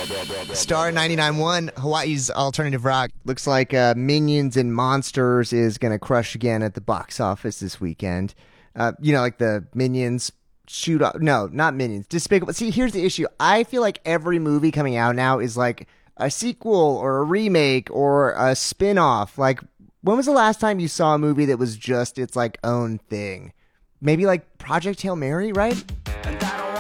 Star 99.1, Hawaii's alternative rock. Looks like Minions and Monsters is going to crush again at the box office this weekend. Like the Minions shoot up. No, not Minions. Despicable. See, here's the issue. I feel like every movie coming out now is like a sequel or a remake or a spin-off. Like, when was the last time you saw a movie that was just its like own thing? Maybe like Project Hail Mary, right?